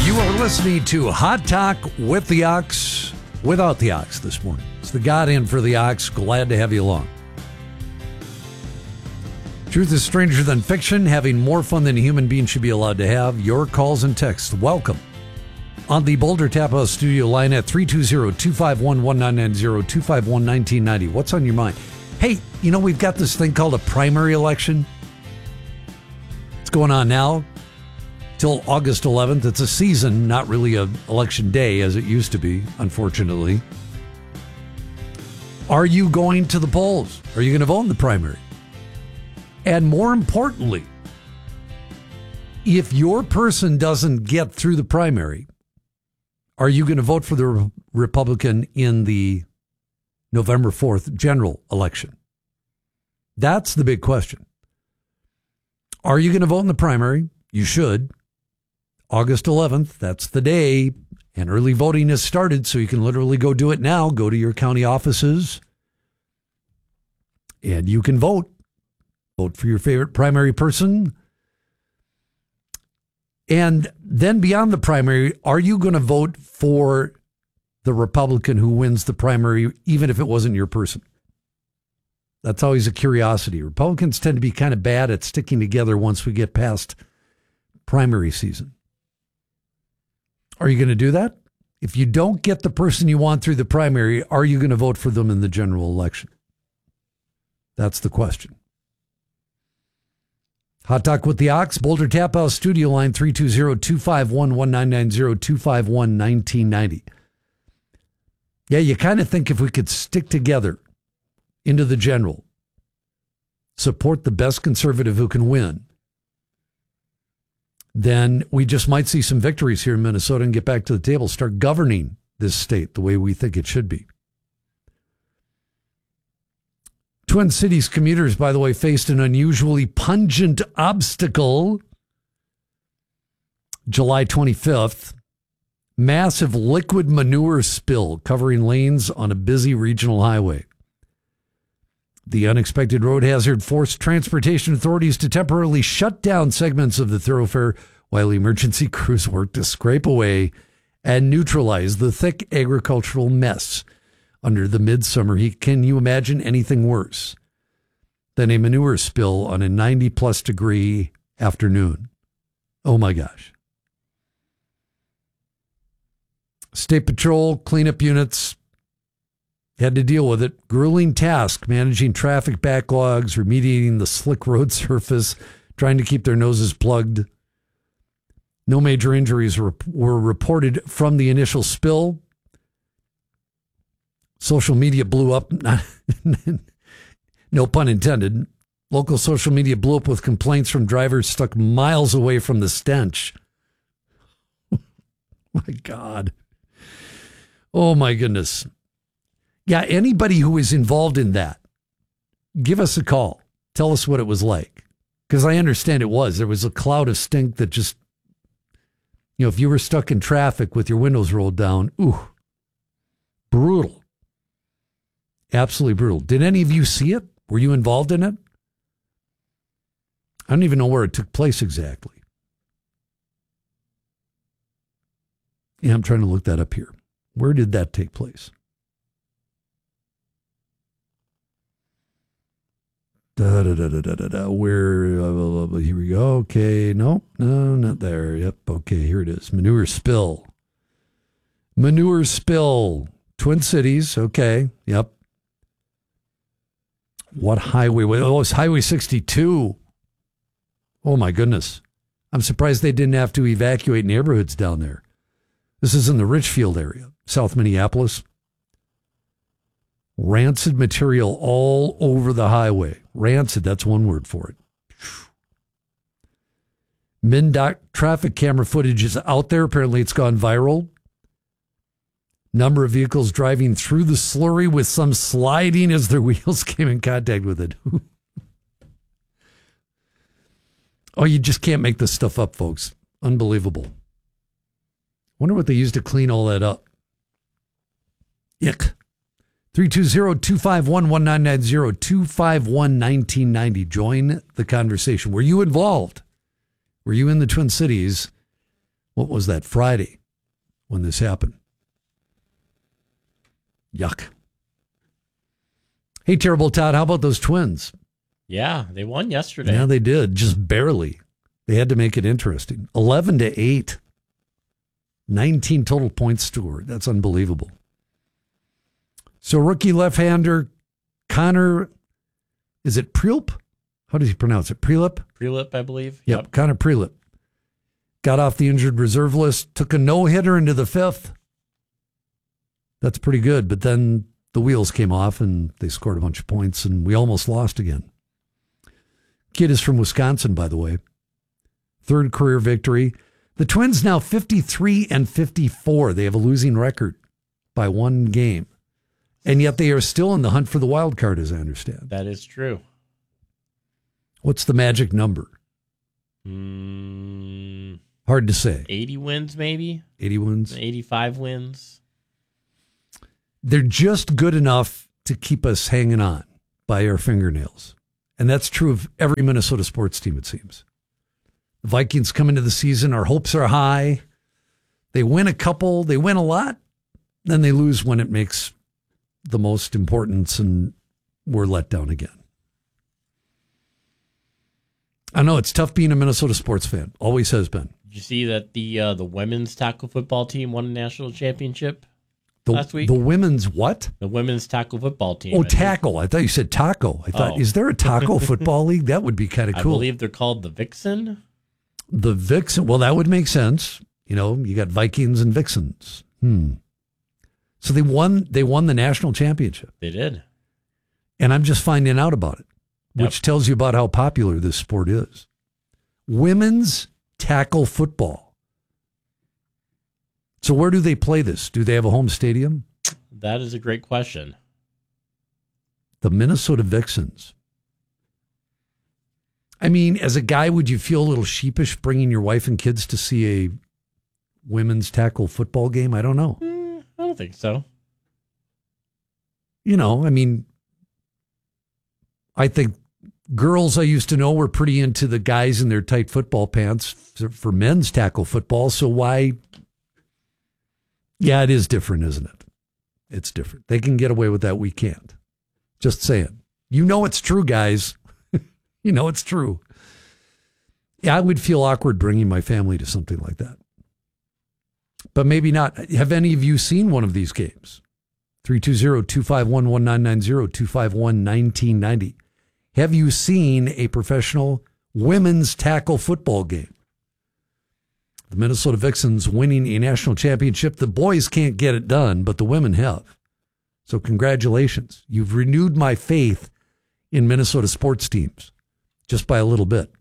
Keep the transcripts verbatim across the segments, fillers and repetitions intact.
You are listening to Hot Talk with the Ox, without the Ox this morning. It's the God in for the Ox. Glad to have you along. Truth is stranger than fiction, having more fun than a human being should be allowed to have. Your calls and texts, welcome. On the Boulder Tap House studio line at three two zero, two five one, one nine nine zero, two five one, one nine nine zero. What's on your mind? Hey, you know, we've got this thing called a primary election. It's going on now till August eleventh. It's a season, not really an election day as it used to be, unfortunately. Are you going to the polls? Are you going to vote in the primary? And more importantly, if your person doesn't get through the primary, are you going to vote for the Republican in the November fourth general election? That's the big question. Are you going to vote in the primary? You should. August eleventh, that's the day, and early voting has started, so you can literally go do it now. Go to your county offices, and you can vote. Vote for your favorite primary person. And then beyond the primary, are you going to vote for the Republican who wins the primary, even if it wasn't your person? That's always a curiosity. Republicans tend to be kind of bad at sticking together once we get past primary season. Are you going to do that? If you don't get the person you want through the primary, are you going to vote for them in the general election? That's the question. Hot Talk with the Ox, Boulder Tap House studio line three two zero, two five one, one nine nine zero, two five one, one nine nine zero. Yeah, you kind of think if we could stick together into the general, support the best conservative who can win, then we just might see some victories here in Minnesota and get back to the table, start governing this state the way we think it should be. Twin Cities commuters, by the way, faced an unusually pungent obstacle July twenty-fifth. Massive liquid manure spill covering lanes on a busy regional highway. The unexpected road hazard forced transportation authorities to temporarily shut down segments of the thoroughfare while emergency crews worked to scrape away and neutralize the thick agricultural mess under the midsummer heat. Can you imagine anything worse than a manure spill on a ninety plus degree afternoon? Oh my gosh. State Patrol cleanup units had to deal with it. Grueling task managing traffic backlogs, remediating the slick road surface, trying to keep their noses plugged. No major injuries were, were reported from the initial spill. Social media blew up. No pun intended. Local social media blew up with complaints from drivers stuck miles away from the stench. My God. Oh, my goodness. Yeah, anybody who is involved in that, give us a call. Tell us what it was like. Because I understand it was. There was a cloud of stink that just, you know, if you were stuck in traffic with your windows rolled down, ooh, brutal. Absolutely brutal. Did any of you see it? Were you involved in it? I don't even know where it took place exactly. Yeah, I'm trying to look that up here. Where did that take place? Da, da, da, da, da, da, da. Where, uh, here we go. Okay, no, no, not there. Yep, okay, here it is. Manure spill. Manure spill. Twin Cities, okay, yep. What highway? Oh, it's Highway sixty-two. Oh, my goodness. I'm surprised they didn't have to evacuate neighborhoods down there. This is in the Richfield area, South Minneapolis. Rancid material all over the highway. Rancid, that's one word for it. MnDOT traffic camera footage is out there. Apparently it's gone viral. Number of vehicles driving through the slurry with some sliding as their wheels came in contact with it. Oh, you just can't make this stuff up, folks. Unbelievable. Wonder what they used to clean all that up. Yuck. three two zero, two five one, one nine nine zero, two five one, one nine nine zero. Join the conversation. Were you involved? Were you in the Twin Cities What was that, Friday, when this happened? Yuck. Hey, Terrible Todd, how about those Twins? Yeah, they won yesterday. Yeah, they did, just barely. They had to make it interesting. eleven to eight. nineteen total points scored. That's unbelievable. So rookie left-hander Connor, is it Prielp? How does he pronounce it? Prielip? Prielip, I believe. Yep, yep. Connor Prielip. Got off the injured reserve list, took a no-hitter into the fifth. That's pretty good, but then the wheels came off and they scored a bunch of points and we almost lost again. Kid is from Wisconsin, by the way. Third career victory. The Twins now fifty-three and fifty-four. They have a losing record by one game. And yet they are still in the hunt for the wild card, as I understand. That is true. What's the magic number? Mm, Hard to say. eighty wins, maybe? eighty wins? eighty-five wins. They're just good enough to keep us hanging on by our fingernails. And that's true of every Minnesota sports team, it seems. The Vikings come into the season, our hopes are high. They win a couple, they win a lot, then they lose when it makes the most importance, and we're let down again. I know it's tough being a Minnesota sports fan. Always has been. Did you see that the uh, the women's tackle football team won a national championship the, last week? The women's what? The women's tackle football team. Oh, tackle. I thought you said taco. I thought, oh. Is there a taco football league? That would be kind of cool. I believe they're called the Vixen. The Vixen. Well, that would make sense. You know, you got Vikings and Vixens. Hmm. So they won. They won the national championship. They did, and I'm just finding out about it, which yep. tells you about how popular this sport is. Women's tackle football. So where do they play this? Do they have a home stadium? That is a great question. The Minnesota Vixens. I mean, as a guy, would you feel a little sheepish bringing your wife and kids to see a women's tackle football game? I don't know. Mm, I don't think so. You know, I mean, I think girls I used to know were pretty into the guys in their tight football pants for men's tackle football. So why? Yeah, it is different, isn't it? It's different. They can get away with that. We can't. Just saying. You know it's true, guys. You know it's true. Yeah, I would feel awkward bringing my family to something like that. But maybe not. Have any of you seen one of these games? three two zero, two five one, one nine nine zero, two five one, one nine nine zero. Have you seen a professional women's tackle football game? The Minnesota Vixens winning a national championship. The boys can't get it done, but the women have. So congratulations. You've renewed my faith in Minnesota sports teams just by a little bit.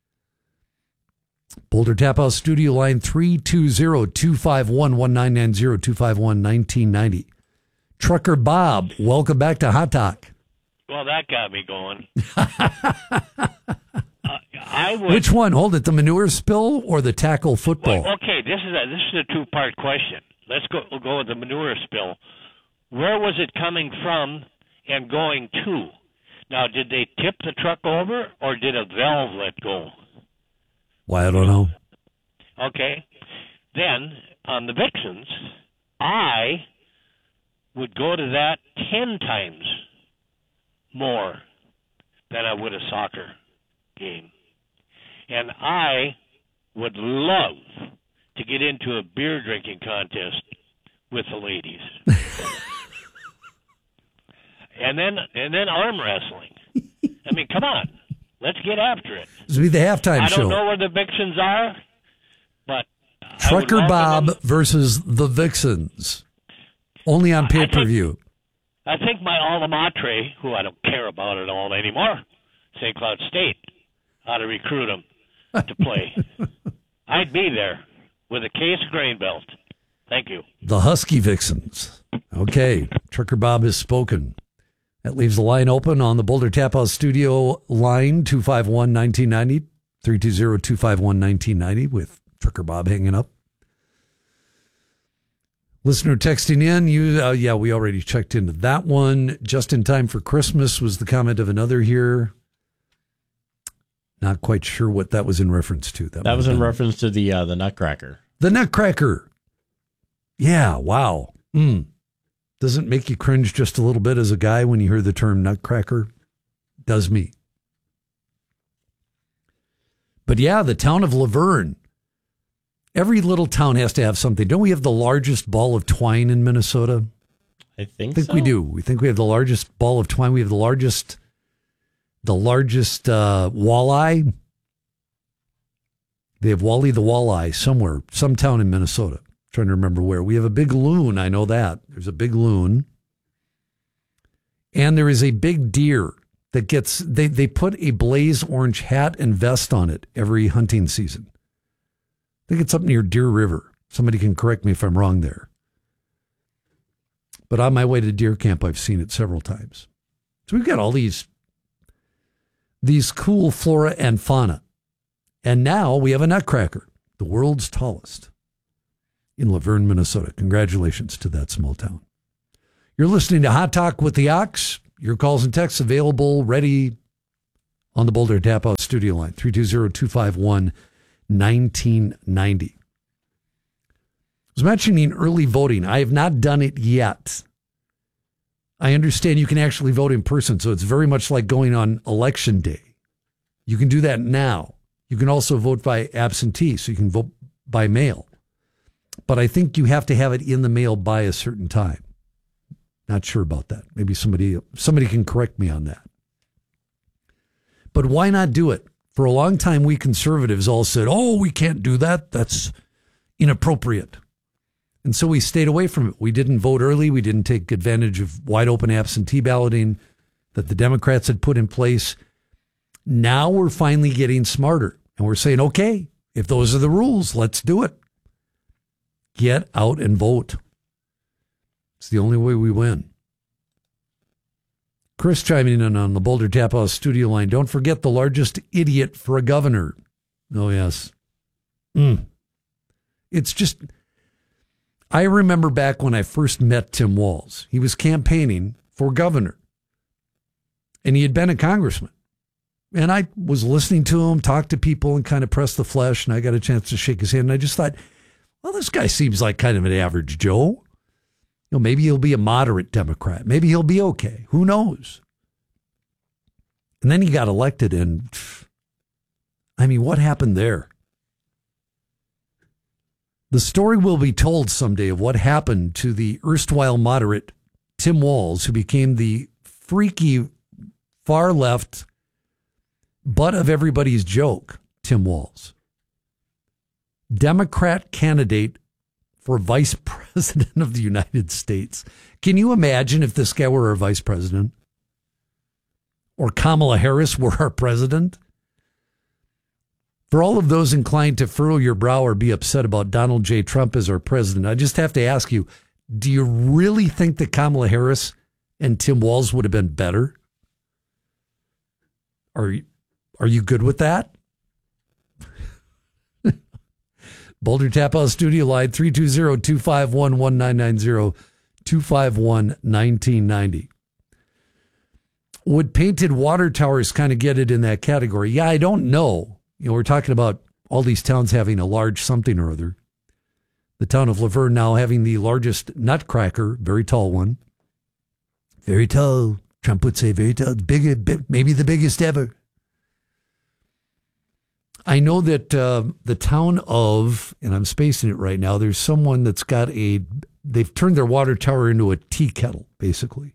Boulder Tap House studio line three two zero, two five one, one nine nine zero, two five one, one nine nine zero. Trucker Bob, welcome back to Hot Talk. Well, that got me going. uh, I would, Which one? Hold it, the manure spill or the tackle football? Well, okay, this is a this is a two-part question. Let's go we'll go with the manure spill. Where was it coming from and going to? Now, did they tip the truck over or did a valve let go? Why, I don't know. Okay. Then, on the Vixens, I would go to that ten times more than I would a soccer game. And I would love to get into a beer drinking contest with the ladies. and then and then arm wrestling. I mean, come on. Let's get after it. This will be the halftime I show. I don't know where the Vixens are, but Trucker Bob them. versus the Vixens. Only on pay-per-view. I think, I think my alma mater, who I don't care about at all anymore, Saint Cloud State, ought to recruit them to play. I'd be there with a case of grain belt. Thank you. The Husky Vixens. Okay. Trucker Bob has spoken. That leaves the line open on the Boulder Tap House studio line, two five one, one nine nine zero, three two zero, two five one, one nine nine zero, with Trucker Bob hanging up. Listener texting in, you, uh, yeah, we already checked into that one. Just in time for Christmas was the comment of another here. Not quite sure what that was in reference to. That, that was in been. reference to the uh, the Nutcracker. The Nutcracker. Yeah, wow. Mm. Doesn't make you cringe just a little bit as a guy when you hear the term Nutcracker? Does me. But yeah, the town of Laverne. Every little town has to have something. Don't we have the largest ball of twine in Minnesota? I think, I think so. we do. We think we have the largest ball of twine. We have the largest, the largest uh, walleye. They have Wally the walleye somewhere, some town in Minnesota. I'm trying to remember where. We have a big loon. I know that. There's a big loon. And there is a big deer that gets, they, they put a blaze orange hat and vest on it every hunting season. I think it's up near Deer River. Somebody can correct me if I'm wrong there. But on my way to deer camp, I've seen it several times. So we've got all these, these cool flora and fauna. And now we have a nutcracker, the world's tallest, in Laverne, Minnesota. Congratulations to that small town. You're listening to Hot Talk with the Ox. Your calls and texts available, ready on the Boulder Tap House studio line, three two zero, two five one, one nine nine zero. I was mentioning early voting. I have not done it yet. I understand you can actually vote in person, so it's very much like going on election day. You can do that now. You can also vote by absentee, so you can vote by mail. But I think you have to have it in the mail by a certain time. Not sure about that. Maybe somebody somebody can correct me on that. But why not do it? For a long time, we conservatives all said, oh, we can't do that. That's inappropriate. And so we stayed away from it. We didn't vote early. We didn't take advantage of wide open absentee balloting that the Democrats had put in place. Now we're finally getting smarter. And we're saying, okay, if those are the rules, let's do it. Get out and vote. It's the only way we win. Chris chiming in on the Boulder Tap House studio line. Don't forget the largest idiot for a governor. Oh, yes. Mm. It's just, I remember back when I first met Tim Walz. He was campaigning for governor. And he had been a congressman. And I was listening to him, talk to people, and kind of press the flesh. And I got a chance to shake his hand. And I just thought, well, this guy seems like kind of an average Joe. You know, maybe he'll be a moderate Democrat. Maybe he'll be okay. Who knows? And then he got elected, and I mean, what happened there? The story will be told someday of what happened to the erstwhile moderate Tim Walz, who became the freaky far left butt of everybody's joke, Tim Walz. Democrat candidate for vice president of the United States. Can you imagine if this guy were our vice president? Or Kamala Harris were our president? For all of those inclined to furrow your brow or be upset about Donald J. Trump as our president, I just have to ask you, do you really think that Kamala Harris and Tim Walz would have been better? Are you, are you good with that? Boulder Tap House studio line, three two zero, two five one, one nine nine zero, two five one, one nine nine zero. Would painted water towers kind of get it in that category? Yeah, I don't know. You know, we're talking about all these towns having a large something or other. The town of Laverne now having the largest nutcracker, very tall one. Very tall. Trump would say very tall. Big, maybe the biggest ever. I know that uh, the town of, and I'm spacing it right now, there's someone that's got a, they've turned their water tower into a tea kettle, basically.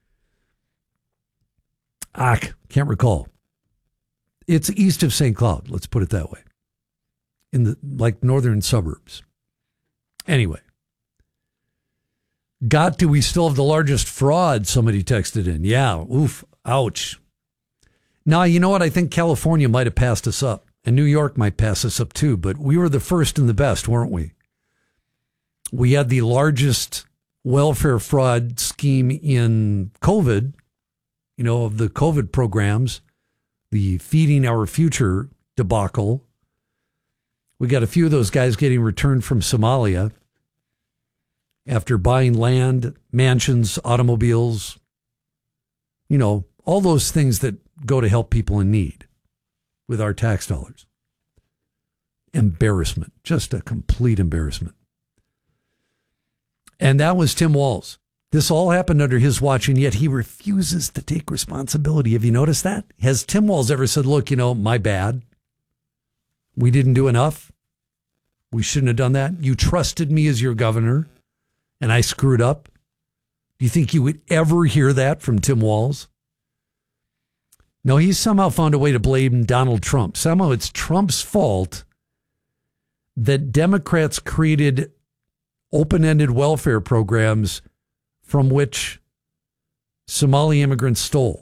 Ah, can't recall. It's east of Saint Cloud, let's put it that way. In the, like, northern suburbs. Anyway. Got to, we still have the largest fraud, somebody texted in. Yeah, oof, ouch. Now, you know what? I think California might have passed us up. And New York might pass us up too, but we were the first and the best, weren't we? We had the largest welfare fraud scheme in COVID, you know, of the COVID programs, the Feeding Our Future debacle. We got a few of those guys getting returned from Somalia after buying land, mansions, automobiles, you know, all those things that go to help people in need with our tax dollars. embarrassment, just a complete embarrassment. And that was Tim Walz. This all happened under his watch, and yet he refuses to take responsibility. Have you noticed that? Has Tim Walz ever said, look, you know, my bad. We didn't do enough. We shouldn't have done that. You trusted me as your governor, and I screwed up. Do you think you would ever hear that from Tim Walz? No, he's somehow found a way to blame Donald Trump. Somehow it's Trump's fault that Democrats created open-ended welfare programs from which Somali immigrants stole.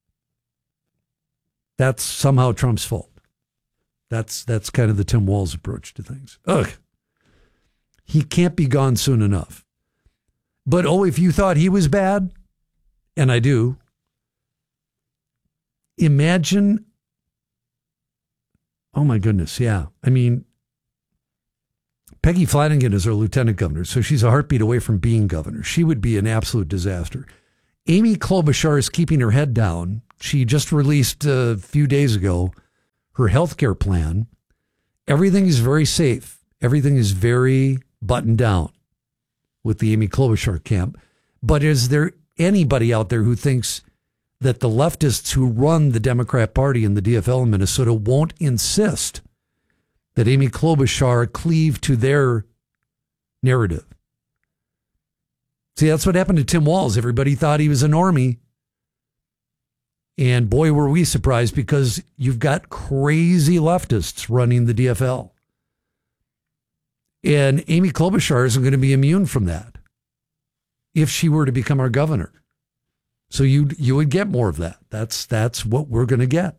That's somehow Trump's fault. That's that's kind of the Tim Walz approach to things. Ugh. He can't be gone soon enough. But, oh, if you thought he was bad, and I do, imagine, oh my goodness, yeah. I mean, Peggy Flanagan is our lieutenant governor, so she's a heartbeat away from being governor. She would be an absolute disaster. Amy Klobuchar is keeping her head down. She just released a few days ago her health care plan. Everything is very safe. Everything is very buttoned down with the Amy Klobuchar camp. But is there anybody out there who thinks that the leftists who run the Democrat Party and the D F L in Minnesota won't insist that Amy Klobuchar cleave to their narrative? See, that's what happened to Tim Walz. Everybody thought he was a normie. And boy, were we surprised, because you've got crazy leftists running the D F L. And Amy Klobuchar isn't going to be immune from that if she were to become our governor. So you you would get more of that. That's that's what we're going to get.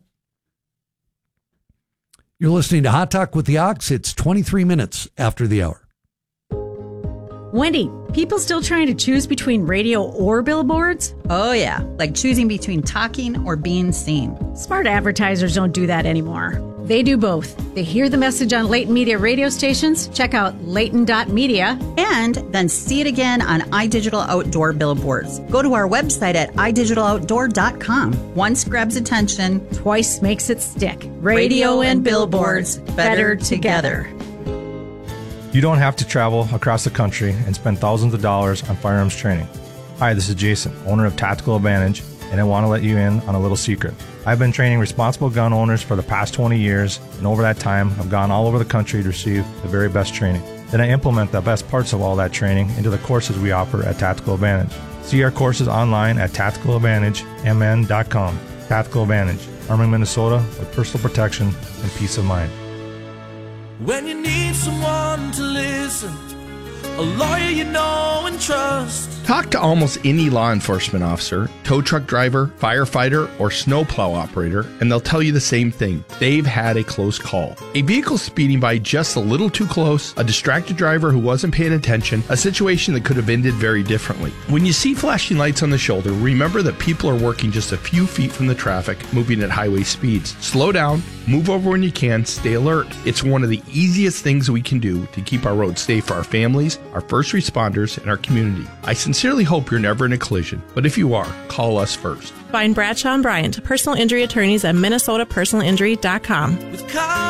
You're listening to Hot Talk with the Ox. It's twenty-three minutes after the hour. Wendy, people still trying to choose between radio or billboards? Oh, yeah, like choosing between talking or being seen. Smart advertisers don't do that anymore. They do both. They hear the message on Leighton Media radio stations, check out leighton dot media, and then see it again on iDigital Outdoor billboards. Go to our website at i digital outdoor dot com. Once grabs attention, twice makes it stick. Radio, radio and and billboards, billboards better, better together. together. You don't have to travel across the country and spend thousands of dollars on firearms training. Hi, this is Jason, owner of Tactical Advantage, and I want to let you in on a little secret. I've been training responsible gun owners for the past twenty years, and over that time, I've gone all over the country to receive the very best training. Then I implement the best parts of all that training into the courses we offer at Tactical Advantage. See our courses online at tactical advantage m n dot com. Tactical Advantage, arming Minnesota with personal protection and peace of mind. When you need someone to listen, a lawyer you know and trust. Talk to almost any law enforcement officer, tow truck driver, firefighter, or snowplow operator, and they'll tell you the same thing. They've had a close call. A vehicle speeding by just a little too close, a distracted driver who wasn't paying attention, a situation that could have ended very differently. When you see flashing lights on the shoulder, remember that people are working just a few feet from the traffic, moving at highway speeds. Slow down, move over when you can, stay alert. It's one of the easiest things we can do to keep our roads safe for our families, our first responders, and our community. I sincerely hope you're never in a collision, but if you are, call us first. Find Bradshaw and Bryant, personal injury attorneys at minnesota personal injury dot com. With